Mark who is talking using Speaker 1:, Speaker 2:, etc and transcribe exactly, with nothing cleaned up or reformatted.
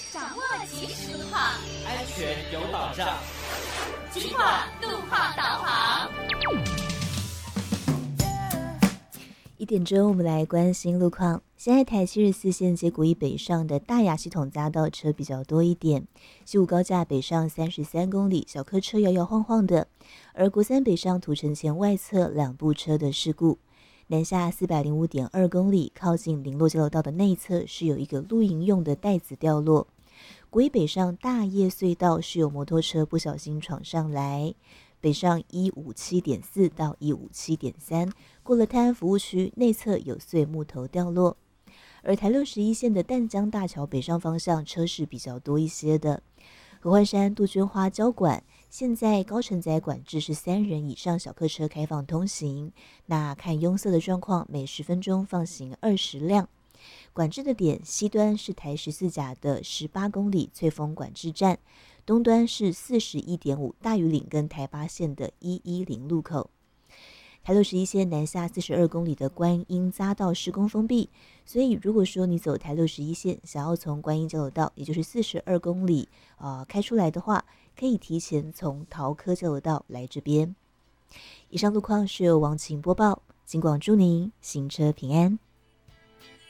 Speaker 1: 掌握即时路况，
Speaker 2: 安全有保障。
Speaker 1: 金广路况导航。
Speaker 3: 一点钟，我们来关心路况。现在台七十四线接国一北上的大雅系统匝道车比较多一点，西武高架北上三十三公里，小客车摇摇晃晃的。而国三北上土城前外侧两部车的事故，南下四百零五点二公里，靠近林落交流道的内侧是有一个露营用的袋子掉落。国一北上大叶隧道是有摩托车不小心闯上来。北上一五七点四到一五七点三，过了泰安服务区内侧有碎木头掉落。而台六十一线的淡江大桥北上方向车是比较多一些的。合欢山杜鹃花交管现在高承载管制是三人以上小客车开放通行，那看拥塞的状况，每十分钟放行二十辆。管制的点西端是台十四甲的十八公里翠峰管制站，东端是四十一点五大屿岭跟台八线的一一零路口。台六十一线南下四十二公里的观音匝道施工封闭，所以如果说你走台六十一线想要从观音交流道，也就是四十二公里呃开出来的话，可以提前从桃科交流道来这边。以上路况是由王晴播报，金广祝您行车平安。